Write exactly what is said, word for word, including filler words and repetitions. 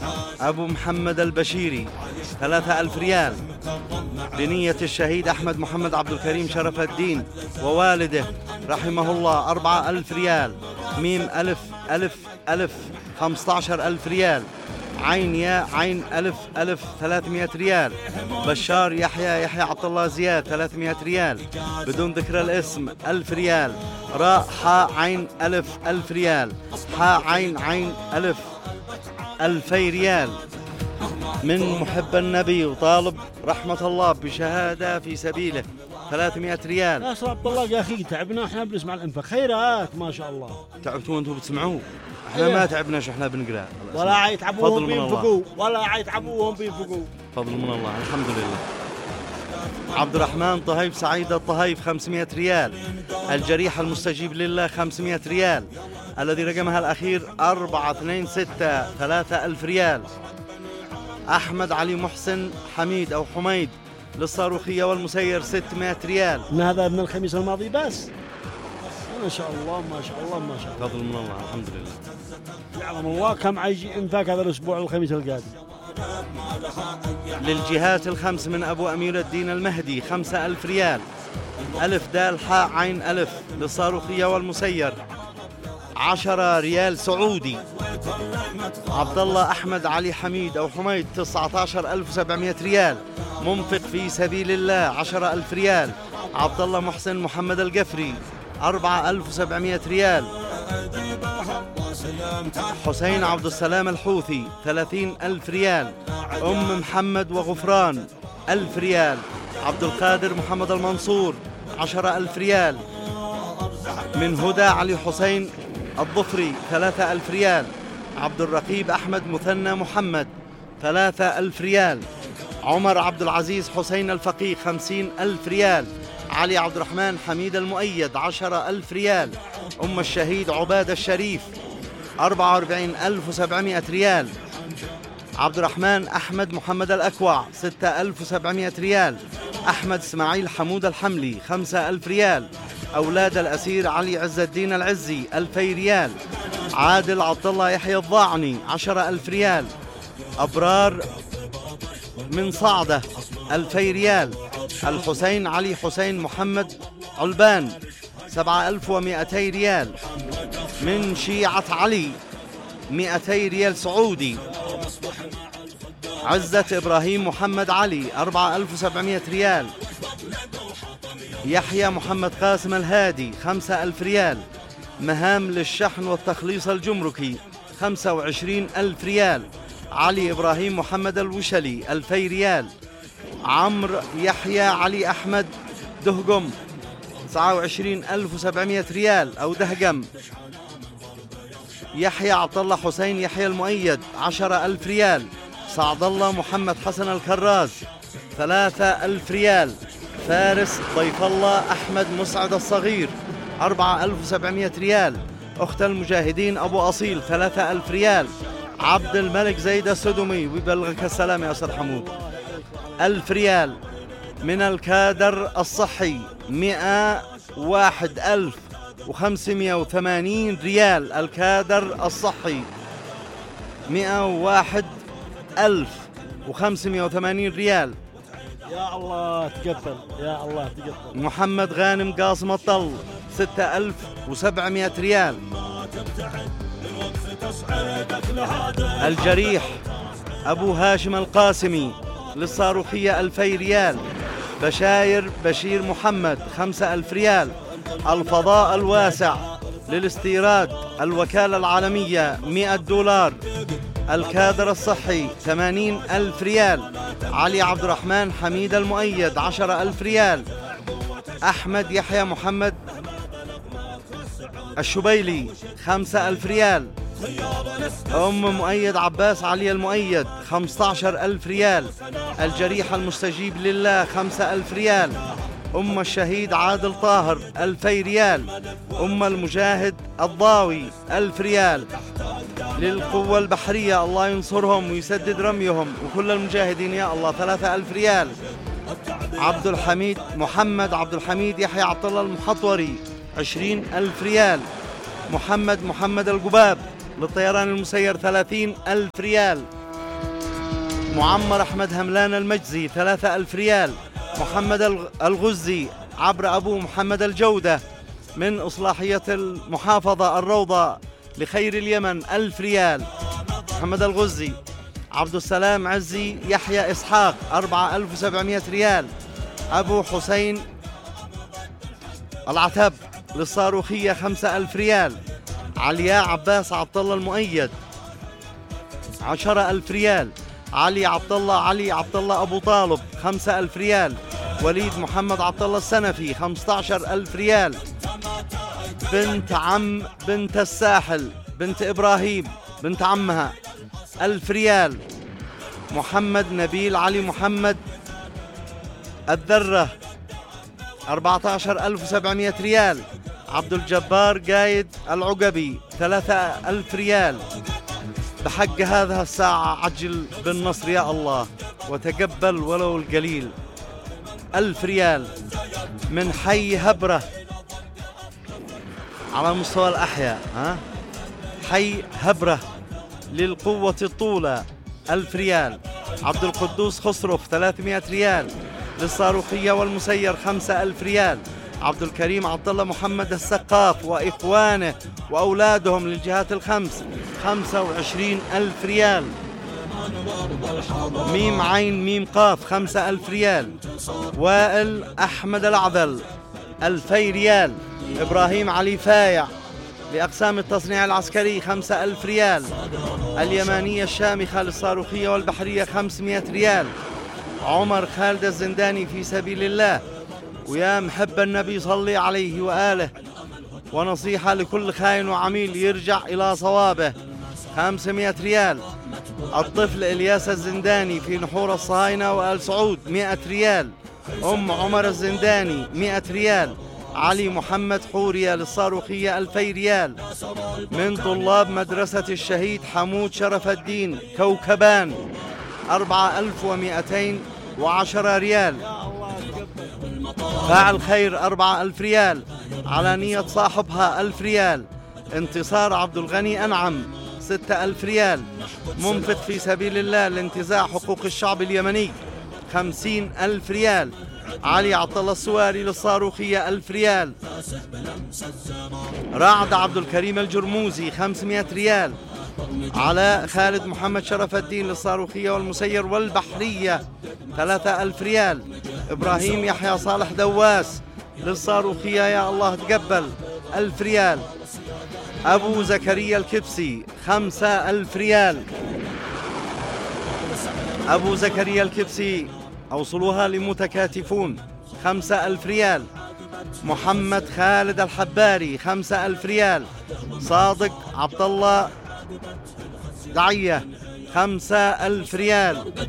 أبو محمد البشيري ثلاثة ألف ريال بنية الشهيد أحمد محمد عبد الكريم شرف الدين ووالده رحمه الله أربعة ألف ريال. ميم ألف ألف ألف خمسة عشر ألف ريال. عين يا عين ألف ألف ثلاثمائة ريال. بشار يحيى يحيى عبد الله زياد ثلاثمائة ريال بدون ذكر الاسم ألف ريال. راء حاء عين ألف ألف ريال. حاء عين عين ألف ألفي ريال من محب النبي وطالب رحمة الله بشهادة في سبيله ثلاثمائة ريال. يا عبد الله يا أخي تعبنا احنا بنسمع الانفاق خيرات ما شاء الله. تعبتوا وانتم بتسمعوه؟ احنا ما تعبناش احنا بنقرأ ولا عيتعبوهم بينفقوا ولا عيتعبوهم بينفقوا. فضل من الله الحمد لله. عبد الرحمن طهيف سعيد الطهيف خمسمائة ريال. الجريح المستجيب لله خمسمائة ريال الذي رقمها الأخير أربعة اثنين ستة ثلاثة ألف ريال. أحمد علي محسن حميد أو حميد للصاروخية والمسير ستمائة ريال. من هذا من الخميس الماضي بس. ما شاء الله ما شاء الله ما شاء الله. فضل من الله الحمد لله. يعلم الله كم عيجي انفاق هذا الأسبوع الخميس القادم. للجهات الخمس من أبو أمير الدين المهدي خمسة ألف ريال. ألف دال حاء عين ألف للصاروخية والمسير عشرة ريال سعودي. عبد الله أحمد علي حميد أو حميد تسعة عشر ألف وسبعمائة ريال منفق في سبيل الله عشرة ألف ريال. عبد الله محسن محمد القفري أربعة ألف وسبعمائة ريال. حسين عبد السلام الحوثي ثلاثين ألف ريال. أم محمد وغفران ألف ريال. عبد القادر محمد المنصور عشرة ألف ريال. من هدى علي حسين الظفري ثلاثة ألف ريال. عبد الرقيب أحمد مثنى محمد ثلاثة ألف ريال. عمر عبد العزيز حسين الفقيه خمسين ألف ريال. علي عبد الرحمن حميد المؤيد عشرة ألف ريال. أم الشهيد عباد الشريف أربعة وأربعين ألف وسبعمائة ريال. عبد الرحمن أحمد محمد الأكوع ستة ألف وسبعمائة ريال. أحمد إسماعيل حمود الحملي خمسة ألف ريال. أولاد الأسير علي عز الدين العزي ألفي ريال. عادل عبد الله يحيى الضاعني عشرة ألف ريال. أبرار من صعدة ألفي ريال. الحسين علي حسين محمد علبان سبعة ألف ومائتي ريال. من شيعة علي مائتي ريال سعودي. عزة إبراهيم محمد علي أربعة ألف وسبعمائة ريال. يحيى محمد قاسم الهادي خمسة ألف ريال. مهام للشحن والتخليص الجمركي خمسة وعشرين ألف ريال. علي إبراهيم محمد الوشلي ألفي ريال. عمرو يحيى علي أحمد دهقم تسعة وعشرين ألف وسبعمائة ريال أو دهقم. يحيى عبد الله حسين يحيى المؤيد عشرة ألف ريال. سعد الله محمد حسن الكراز ثلاثة ألف ريال. فارس ضيف الله أحمد مسعد الصغير أربعة ألف وسبعمائة ريال. أخت المجاهدين أبو أصيل ثلاثة ألف ريال. عبد الملك زيد السدمي ويبلغك السلام يا أستاذ حمود ألف ريال. من الكادر الصحي مئة واحد ألف وخمسمائة وثمانين ريال. الكادر الصحي مئة واحد ألف وخمسمائة وثمانين ريال. يا الله تقبل يا الله تقبل. محمد غانم قاسم الطل ستة ألف وسبعمائة ريال. الجريح أبو هاشم القاسمي للصاروخية ألفي ريال. بشاير بشير محمد خمسة ألف ريال. الفضاء الواسع للاستيراد الوكالة العالمية مئة دولار. الكادر الصحي ثمانين ألف ريال. علي عبد الرحمن حميد المؤيد عشرة ألف ريال. أحمد يحيى محمد الشبيلي خمسة ألف ريال. أم مؤيد عباس علي المؤيد خمسة عشر ألف ريال. الجريح المستجيب لله خمسة ألف ريال. أم الشهيد عادل طاهر ألفي ريال. أم المجاهد الضاوي ألف ريال. للقوة البحرية الله ينصرهم ويسدد رميهم وكل المجاهدين يا الله ثلاثة ألف ريال. عبد الحميد محمد عبد الحميد يحيى عبد الله المحطوري عشرين ألف ريال. محمد محمد القباب للطيران المسير ثلاثين ألف ريال. معمر أحمد هملان المجزي ثلاثة ألف ريال. محمد الغزي عبر أبو محمد الجودة من إصلاحية المحافظة الروضة لخير اليمن ألف ريال. محمد الغزي. عبد السلام عزي يحيى إسحاق أربعة آلاف وسبعمائة ريال. أبو حسين العتب للصاروخية خمسة ألف ريال. علياء عباس عبد الله المؤيد عشرة ألف ريال. علي عبد الله علي عبد الله أبو طالب خمسة ألف ريال. وليد محمد عبد الله السنفي خمسة عشر ألف ريال. بنت عم بنت الساحل بنت إبراهيم بنت عمها ألف ريال. محمد نبيل علي محمد الذرة أربعة عشر ألف وسبعمائة ريال. عبد الجبار قايد العقبي ثلاثة ألف ريال. بحق هذه الساعة عجل بالنصر يا الله وتقبل ولو القليل. ألف ريال من حي هبرة على مستوى الأحياء. ها حي هبرة للقوة الطولة ألف ريال. عبد القدوس خسرف ثلاثمائة ريال. للصاروخية والمسير خمسة ألف ريال. عبد الكريم عبد الله محمد السقاف وإخوانه وأولادهم للجهات الخمس خمسة وعشرين ألف ريال. ميم عين ميم قاف خمسة ألف ريال. وائل أحمد العذل ألفي ريال. إبراهيم علي فايع لأقسام التصنيع العسكري خمسة ألف ريال. اليمانية الشامخة للصاروخية والبحرية خمسمائة ريال. عمر خالد الزنداني في سبيل الله ويا محب النبي صلي عليه وآله ونصيحة لكل خاين وعميل يرجع إلى صوابه خمسمائة ريال. الطفل إلياس الزنداني في نحور الصهاينة وآل سعود مائة ريال. أم عمر الزنداني مائة ريال. علي محمد حورية للصاروخية ألفي ريال. من طلاب مدرسة الشهيد حمود شرف الدين كوكبان أربعة آلاف ومائتين وعشرة ريال. فاعل خير أربعة ألف ريال. على نية صاحبها ألف ريال. انتصار عبد الغني أنعم ستة ألف ريال. منفق في سبيل الله لانتزاع حقوق الشعب اليمني خمسين ألف ريال. علي عبد الله السواري للصاروخية ألف ريال. رعد عبد الكريم الجرموزي خمسمائة ريال. علاء خالد محمد شرف الدين للصاروخية والمسير والبحرية ثلاثة ألف ريال. إبراهيم يحيى صالح دواس للصاروخية يا الله تقبل ألف ريال. أبو زكريا الكبسي خمسة ألف ريال. أبو زكريا الكبسي أوصلوها لمتكاتفون خمسة ألف ريال. محمد خالد الحباري خمسة ألف ريال. صادق عبد الله دعية خمسة ألف ريال.